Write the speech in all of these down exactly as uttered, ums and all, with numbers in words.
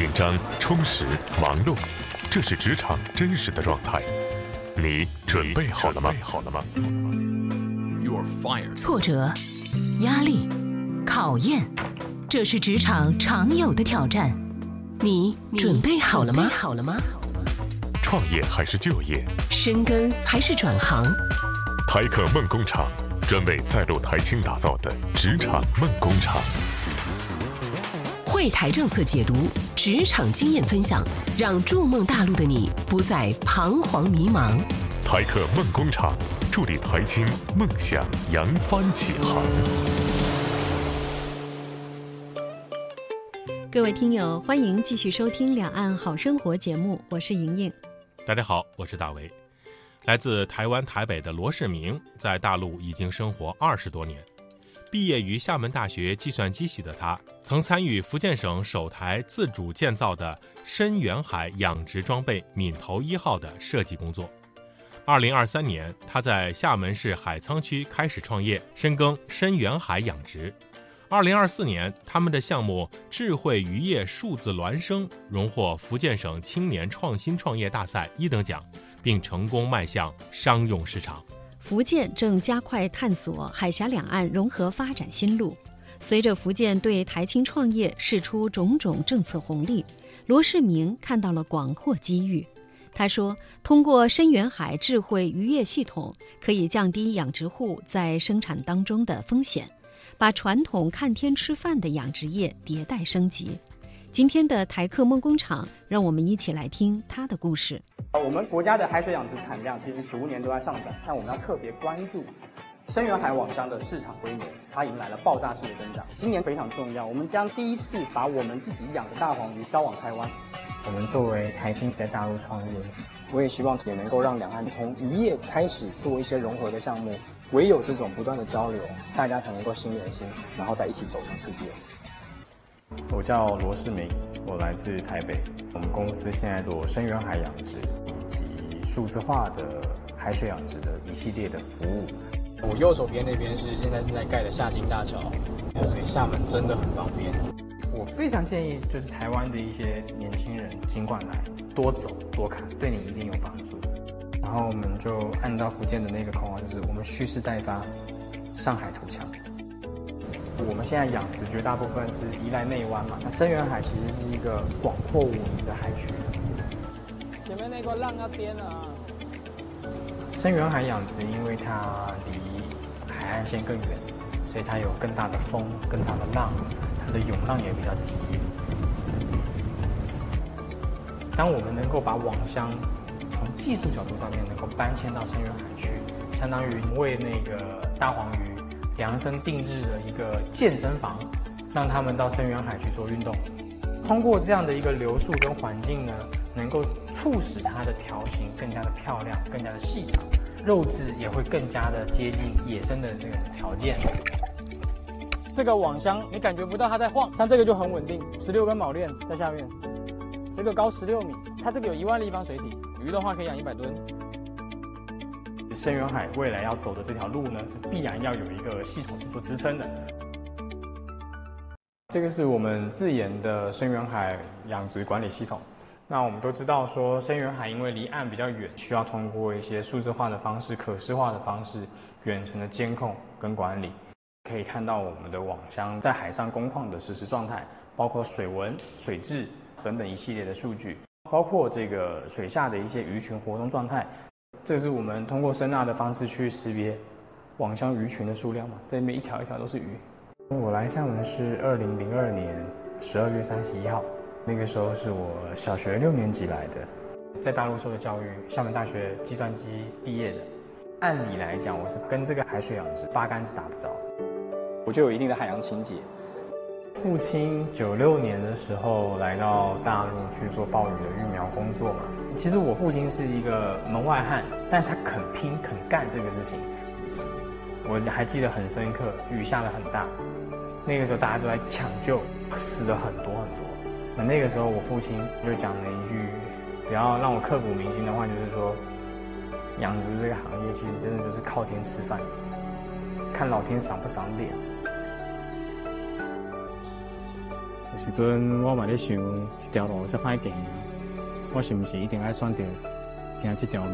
紧张、充实、忙碌，这是职场真实的状态。你准备好了吗？好了吗？ 挫折、压力、考验，这是职场常有的挑战。你准备好了吗？好了吗？ 创业还是就业？ 深耕还是转行？ 台客梦工厂，专为在路台青打造的职场梦工厂。 汇台政策解读，职场经验分享，让筑梦大陆的你不再彷徨迷茫。 台客梦工厂，助力台青梦想扬帆起航。 各位听友，欢迎继续收听《两岸好生活》节目，我是莹莹。 大家好，我是大为。来自台湾台北的罗世明，在大陆已经生活二十多年。毕业于厦门大学计算机系的他，曾参与福建省首台自主建造的深远海养殖装备闽头一号的设计工作。二零二三年，他在厦门市海沧区开始创业，深耕深远海养殖。二零二四年，他们的项目智慧渔业数字孪生荣获福建省青年创新创业大赛一等奖，并成功迈向商用市场。 福建正加快探索海峡两岸融合发展新路。随着福建对台青创业释出种种政策红利，罗世明看到了广阔机遇。他说，通过深远海智慧渔业系统，可以降低养殖户在生产当中的风险，把传统看天吃饭的养殖业迭代升级。今天的台客梦工厂，让我们一起来听他的故事。 我们国家的海水养殖产量其实逐年都在上涨，但我们要特别关注深远海网箱的市场规模，它迎来了爆炸式的增长。今年非常重要，我们将第一次把我们自己养的大黄鱼销往台湾。我们作为台青在大陆创业，我也希望也能够让两岸从渔业开始做一些融合的项目，唯有这种不断的交流，大家才能够心连心，然后再一起走向世界。 我叫罗世明，我来自台北。我们公司现在做深远海养殖以及数字化的海水养殖的一系列的服务。 我右手边那边是现在正在盖的厦金大桥，所以厦门真的很方便。 我非常建议，就是台湾的一些年轻人尽管来，多走多看，对你一定有帮助。然后我们就按照福建的那个口号，就是我们蓄势待发，上海图强。我们现在养殖绝大部分是依赖内湾嘛，那深远海其实是一个广阔无垠的海区。 前面那个浪要颠了啊！ 深远海养殖，因为它离海岸线更远，所以它有更大的风、更大的浪，它的涌浪也比较急。当我们能够把网箱从技术角度上面能够搬迁到深远海区，相当于为那个大黄鱼量身定制的一个健身房，让他们到深远海去做运动。通过这样的一个流速跟环境呢，能够促使它的条形更加的漂亮，更加的细长，肉质也会更加的接近野生的这种条件。 这个网箱你感觉不到它在晃，像这个就很稳定，十六根铆链在下面，这个高十六米，它这个有一万立方水体，鱼的话可以养一百吨。 深远海未来要走的这条路呢，是必然要有一个系统去做支撑的。这个是我们自研的深远海养殖管理系统。那我们都知道说，深远海因为离岸比较远，需要通过一些数字化的方式、可视化的方式，远程的监控跟管理。可以看到我们的网箱在海上工况的实时状态，包括水温、水质等等一系列的数据，包括这个水下的一些鱼群活动状态。这是我们通过声呐的方式去识别网箱鱼群的数量嘛，这边一条一条都是鱼。我来厦门是二零零二年十二月三十一号，那个时候是我小学六年级来的，在大陆受的教育，厦门大学计算机毕业的。按理来讲，我是跟这个海水养殖八竿子打不着， 我就有一定的海洋情结。 父亲九六年的时候来到大陆去做鲍鱼的育苗工作嘛。其实我父亲是一个门外汉，但他肯拼肯干这个事情。我还记得很深刻，雨下得很大，那个时候大家都在抢救，死了很多很多。那那个时候我父亲就讲了一句比较让我刻骨铭心的话，就是说，养殖这个行业其实真的就是靠天吃饭，看老天赏不赏脸。 有时阵我嘛咧想，一条路遮歹行，我是毋是一定爱选择行这条路？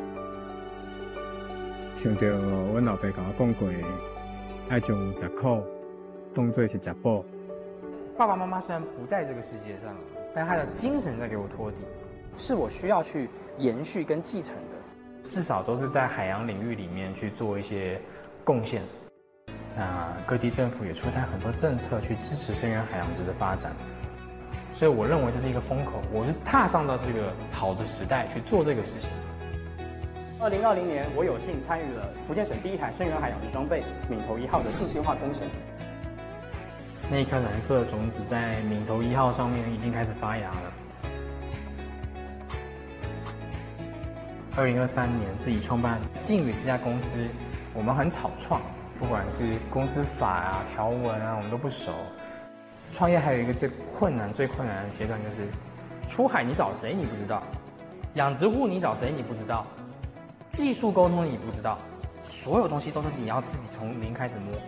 想到阮老爸甲我讲过，爱将食苦当作是食补。 爸爸妈妈虽然不在这个世界上，但他的精神在给我托底，是我需要去延续跟继承的。 至少都是在海洋领域里面去做一些贡献。那各地政府也出台很多政策去支持深远海洋植的发展，所以我认为这是一个风口，我是踏上到这个好的时代去做这个事情。 二零二零年，我有幸参与了福建省第一台深远海洋植装备闽头一号的信息化工程。 那一颗蓝色的种子在闽头一号上面已经开始发芽了。二零二三年自己创办靖宇这家公司，我们很草创，不管是公司法啊、条文啊，我们都不熟。创业还有一个最困难、最困难的阶段就是，出海你找谁你不知道，养殖户你找谁你不知道，技术沟通你不知道，所有东西都是你要自己从零开始摸。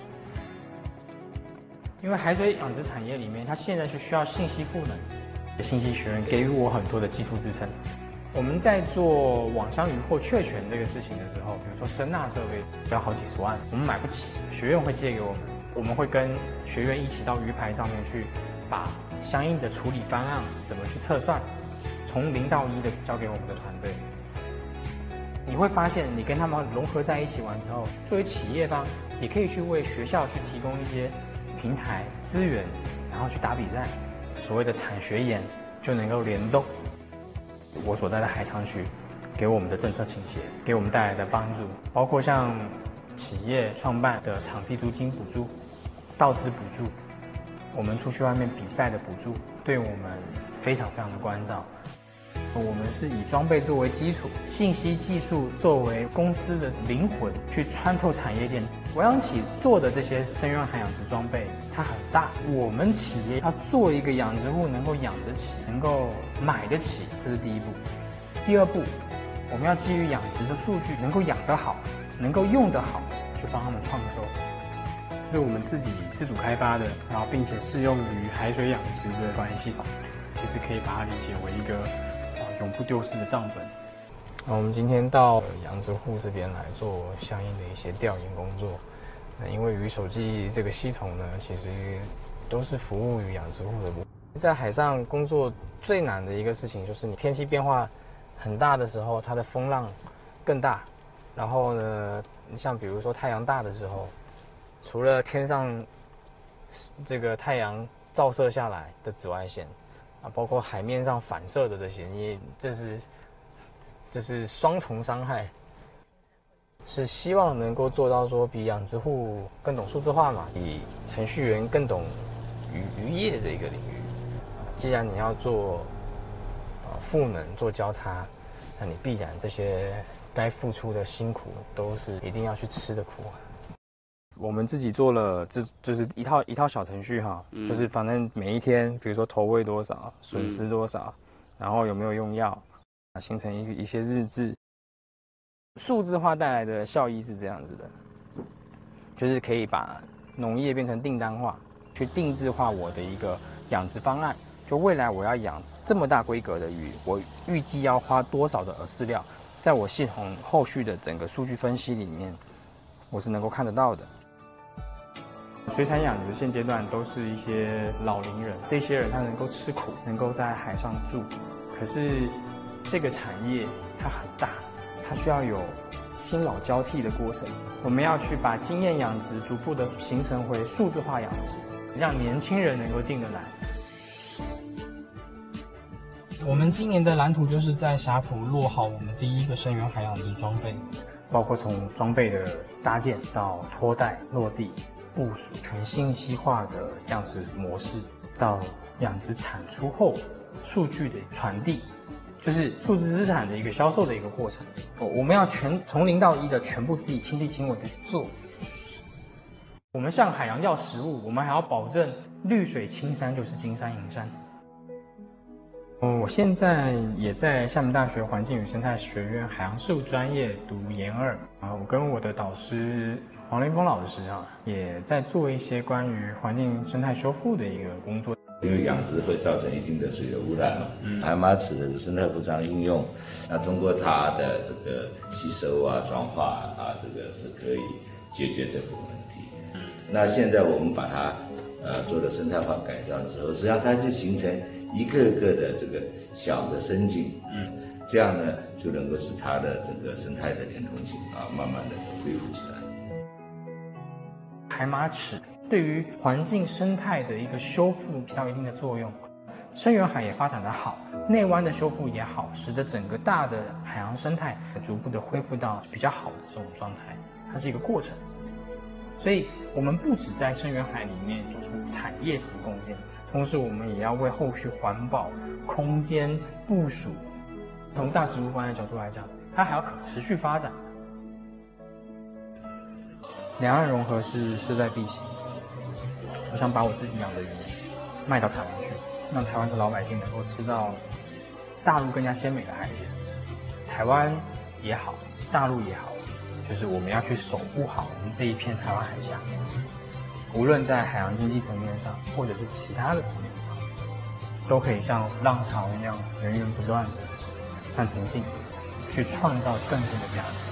因为海水养殖产业里面，它现在是需要信息赋能，信息学院给予我很多的技术支撑。我们在做网箱鱼获确权这个事情的时候，比如说声呐设备要好几十万，我们买不起，学院会借给我们，我们会跟学院一起到鱼排上面去，把相应的处理方案怎么去测算，从零到一的交给我们的团队。你会发现，你跟他们融合在一起完之后，作为企业方，也可以去为学校去提供一些平台资源，然后去打比赛，所谓的产学研就能够联动。我所在的海厂区给我们的政策倾斜，给我们带来的帮助，包括像企业创办的场地租金补助、道资补助，我们出去外面比赛的补助，对我们非常非常的关照。我们是以装备作为基础，信息技术作为公司的灵魂，去穿透产业链。国央企做的这些深远海洋植装备，它很大。我们企业要做一个养殖户能够养得起，能够买得起，这是第一步。第二步，我们要基于养殖的数据，能够养得好，能够用得好，去帮他们创收。这是我们自己自主开发的，然后并且适用于海水养殖的管理系统。其实可以把它理解为一个永不丢失的账本。那我们今天到养殖户这边来做相应的一些调研工作。那因为鱼手记这个系统呢，其实都是服务于养殖户的。在海上工作最难的一个事情就是，你天气变化很大的时候，它的风浪更大。然后呢，像比如说太阳大的时候，除了天上这个太阳照射下来的紫外线啊，包括海面上反射的这些，你这是这是双重伤害。是希望能够做到说，比养殖户更懂数字化嘛，比程序员更懂渔渔业这个领域。既然你要做呃赋能、做交叉，那你必然这些该付出的辛苦都是一定要去吃的苦。我们自己做了，这就是一套一套小程序哈，嗯、就是反正每一天，比如说投喂多少，损失多少，嗯、然后有没有用药，形成一一些日志。数字化带来的效益是这样子的，就是可以把农业变成订单化，去定制化我的一个养殖方案。就未来我要养这么大规格的鱼，我预计要花多少的饵饲料，在我系统后续的整个数据分析里面，我是能够看得到的。水产养殖现阶段都是一些老龄人，这些人他能够吃苦，能够在海上住，可是这个产业它很大。它需要有新老交替的过程，我们要去把经验养殖逐步的形成回数字化养殖，让年轻人能够进得来。我们今年的蓝图就是在霞浦落好我们第一个深远海洋植装备，包括从装备的搭建到拖带、落地、部署，全信息化的养殖模式，到养殖产出后数据的传递。就是数字资产的一个销售的一个过程，我们要全从零到一的全部自己亲力亲为的去做。我们向海洋要食物，我们还要保证绿水青山就是金山银山。 嗯，我现在也在厦门大学环境与生态学院海洋事务专业读研二啊，我跟我的导师黄林峰老师啊，也在做一些关于环境生态修复的一个工作。 因为养殖会造成一定的水的污染嘛，嗯，海马齿的生态服装应用，那通过它的这个吸收啊、转化啊，这个是可以解决这个问题。嗯，那现在我们把它呃做了生态化改造之后，实际上它就形成一个个的这个小的生境，嗯，这样呢就能够使它的这个生态的连通性啊，慢慢的恢复起来。 海马齿对于环境生态的一个修复起到一定的作用，深远海也发展得好，内湾的修复也好，使得整个大的海洋生态逐步的恢复到比较好的这种状态，它是一个过程。所以我们不只在深远海里面做出产业上的贡献，同时我们也要为后续环保、空间部署，从大食物观的角度来讲，它还要可持续发展。两岸融合是势在必行。我想把我自己养的鱼卖到台湾去，让台湾的老百姓能够吃到大陆更加鲜美的海鲜。台湾也好，大陆也好，就是我们要去守护好我们这一片台湾海峡，无论在海洋经济层面上，或者是其他的层面上，都可以像浪潮一样源源不断的向前进，去创造更多的价值。